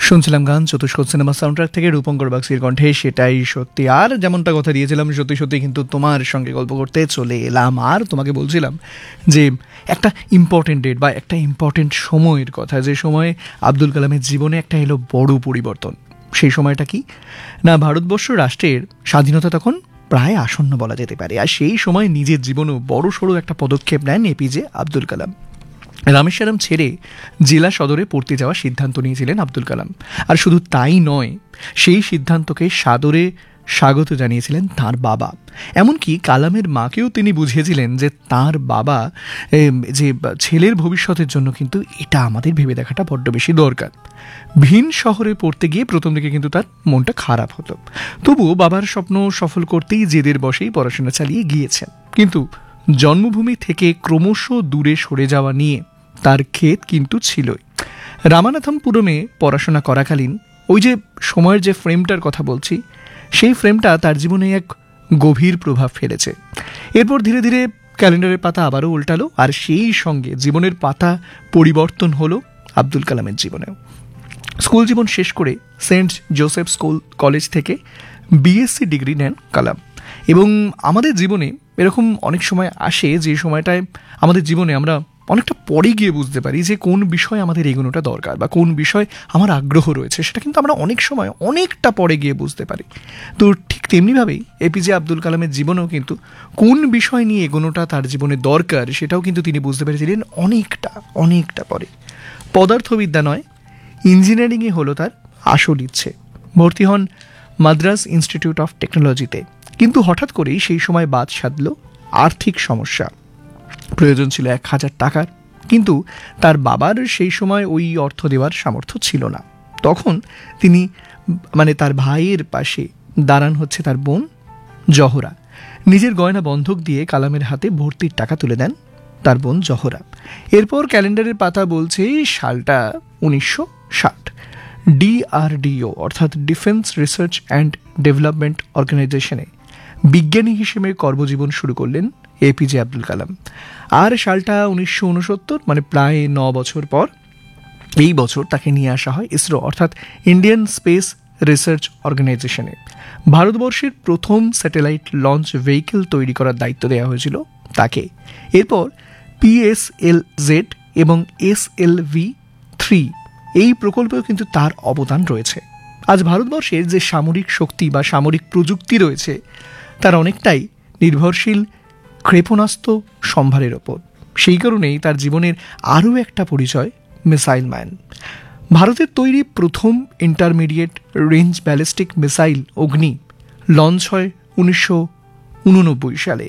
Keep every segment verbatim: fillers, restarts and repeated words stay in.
শুনছিলাম গান চতুষ্কোণ cinema soundtrack থেকে রূপঙ্কর বাগচির কণ্ঠে। সেটাই সত্যি, আর যেমনটা কথা দিয়েছিলাম সত্যি সত্যি কিন্তু তোমার সঙ্গে গল্প করতে চলে এলাম। আর তোমাকে বলছিলাম যে একটা ইম্পর্টেন্ট ডেট বা একটা ইম্পর্টেন্ট সময়ের কথা, যে সময়ে আব্দুল কালামের জীবনে একটা এলো বড় পরিবর্তন। সেই সময়টা কি না, ভারতবর্ষ রাষ্ট্রের স্বাধীনতা তখন প্রায় আসন্ন বলা যেতে পারে। আর সেই সময় নিজের জীবনেও বড় সড়ো একটা পদক্ষেপ নেন এপিজে আব্দুল কালাম। রামেশ্বরম ছেড়ে জেলা সদরে পড়তে যাওয়ার সিদ্ধান্ত নিয়েছিলেন আব্দুল কালাম। আর শুধু তাই নয়, সেই সিদ্ধান্তকে সাদরে স্বাগত জানিয়েছিলেন তার বাবা। এমনকি কালামের মাকেও তিনি বুঝিয়েছিলেন যে তার বাবা যে ছেলের ভবিষ্যতের জন্য কিন্তু এটা আমাদের ভেবে দেখাটা বড্ড বেশি দরকার। ভিন শহরে পড়তে গিয়ে প্রথম দিকে কিন্তু তার মনটা খারাপ হতো, তবুও বাবার স্বপ্ন সফল করতেই জেদের বসেই পড়াশোনা চালিয়ে গিয়েছেন। কিন্তু জন্মভূমি থেকে ক্রমশ দূরে সরে যাওয়া নিয়ে তার ক্ষেত কিন্তু ছিলই। রামানাথমপুরমে পড়াশোনা করাকালীন ওই যে সময়ের যে ফ্রেমটার কথা বলছি, সেই ফ্রেমটা তার জীবনে এক গভীর প্রভাব ফেলেছে। এরপর ধীরে ধীরে ক্যালেন্ডারের পাতা আবারও উল্টালো, আর সেই সঙ্গে জীবনের পাতা পরিবর্তন হলো আব্দুল কালামের জীবনেও। স্কুল জীবন শেষ করে সেন্ট জোসেফ স্কুল কলেজ থেকে বিএসসি ডিগ্রি নেন কালাম। এবং আমাদের জীবনে এরকম অনেক সময় আসে যে সময়টায় আমাদের জীবনে আমরা অনেকটা পরে গিয়ে বুঝতে পারি যে কোন বিষয়ে আমাদের এগোনোটা দরকার বা কোন বিষয়ে আমার আগ্রহ রয়েছে, সেটা কিন্তু আমরা অনেক সময় অনেকটা পরে গিয়ে বুঝতে পারি। তো ঠিক তেমনিভাবেই এপিজে আব্দুল কালামের জীবনেও কিন্তু কোন বিষয় নিয়ে এগোনোটা তার জীবনে দরকার সেটাও কিন্তু তিনি বুঝতে পেরেছিলেন অনেকটা অনেকটা পরে। পদার্থবিদ্যা নয়, ইঞ্জিনিয়ারিংয়ে হলো তার আসল ইচ্ছে। ভর্তি হন মাদ্রাস ইনস্টিটিউট অফ টেকনোলজিতে। কিন্তু হঠাৎ করেই সেই সময় বাদ সাধল আর্থিক সমস্যা। প্রয়োজন ছিল এক হাজার টাকার, কিন্তু তার বাবার সেই সময় ওই অর্থ দেওয়ার সামর্থ্য ছিল না। তখন তিনি মানে তার ভাইয়ের পাশে দাঁড়ান হচ্ছে তার বোন জহরা। নিজের গয়না বন্ধক দিয়ে কালামের হাতে ভর্তির টাকা তুলে দেন তার বোন জহরা। এরপর ক্যালেন্ডারের পাতা বলছে সালটা উনিশশো ষাট। ডিআরডিও অর্থাৎ ডিফেন্স রিসার্চ অ্যান্ড ডেভেলপমেন্ট অর্গানাইজেশনে বিজ্ঞানী হিসেবে কর্মজীবন শুরু করলেন এপিজে আব্দুল কালাম। আর সালটা উনিশশো উনসত্তর, মানে প্রায় ন বছর পর এই বছর তাকে নিয়ে আসা হয় ইসরো অর্থাৎ ইন্ডিয়ান স্পেস রিসার্চ অর্গানাইজেশনে। ভারতবর্ষের প্রথম স্যাটেলাইট লঞ্চ ভেহিকেল তৈরি করার দায়িত্ব দেওয়া হয়েছিল তাকে। এরপর পিএসএলজেড এবং এসএলভি থ্রি এই প্রকল্পেও কিন্তু তার অবদান রয়েছে। আজ ভারতবর্ষের যে সামরিক শক্তি বা সামরিক প্রযুক্তি রয়েছে তার অনেকটাই নির্ভরশীল ক্ষেপণাস্ত্র সম্ভারের ওপর। সেই কারণেই তার জীবনের আরও একটা পরিচয় মিসাইল ম্যান। ভারতের তৈরি প্রথম ইন্টারমিডিয়েট রেঞ্জ ব্যালিস্টিক মিসাইল অগ্নি লঞ্চ হয় উনিশশো উননব্বই সালে।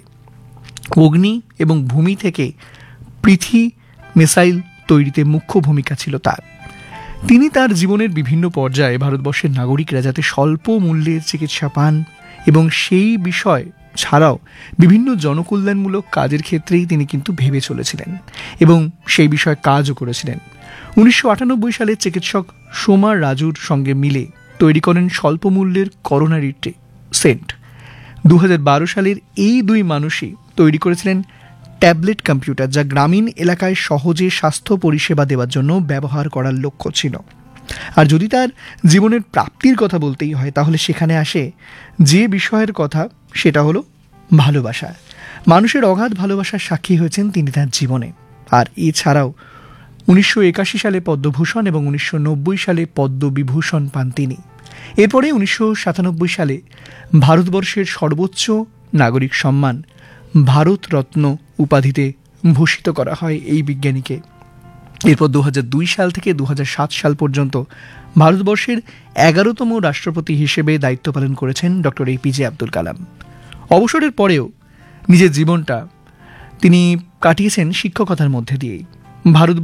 অগ্নি এবং ভূমি থেকে পৃথি মিসাইল তৈরিতে মুখ্য ভূমিকা ছিল তার। তিনি তার জীবনের বিভিন্ন পর্যায়ে ভারতবর্ষের নাগরিকরা যাতে স্বল্প মূল্যের চিকিৎসা পান এবং সেই বিষয় ছাড়াও বিভিন্ন জনকল্যাণমূলক কাজের ক্ষেত্রেই তিনি কিন্তু ভেবে চলেছিলেন এবং সেই বিষয়ে কাজও করেছিলেন। উনিশশো আটানব্বই সালে চিকিৎসক সোমা রাজুর সঙ্গে মিলে তৈরি করেন স্বল্প মূল্যের করোনারি সেন্ট। দু হাজার বারো সালের এই দুই মানুষই তৈরি করেছিলেন ট্যাবলেট কম্পিউটার, যা গ্রামীণ এলাকায় সহজে স্বাস্থ্য পরিষেবা দেওয়ার জন্য ব্যবহার করার লক্ষ্য ছিল। আর যদি তার জীবনের প্রাপ্তির কথা বলতেই হয় তাহলে সেখানে আসে যে বিষয়ের কথা, সেটা হলো ভালোবাসা। মানুষের অগাধ ভালোবাসার সাক্ষী হয়েছেন তিনি তার জীবনে। আর এছাড়াও উনিশশো একাশি সালে পদ্মভূষণ এবং উনিশশো নব্বই সালে পদ্মবিভূষণ পান তিনি। এরপরে উনিশশো সাতানব্বই সালে ভারতবর্ষের সর্বোচ্চ নাগরিক সম্মান ভারতরত্ন উপাধিতে ভূষিত করা হয় এই বিজ্ঞানীকে। এরপর দু হাজার দুই সাল থেকে দু হাজার সাত সাল পর্যন্ত ভারতবর্ষের এগারোতম রাষ্ট্রপতি হিসেবে দায়িত্ব পালন করেছেন ডক্টর এপিজে আব্দুল কালাম। অবসরের পরেও নিজের জীবনটা তিনি কাটিয়েছেন শিক্ষকতার মধ্যে দিয়েই। ভারত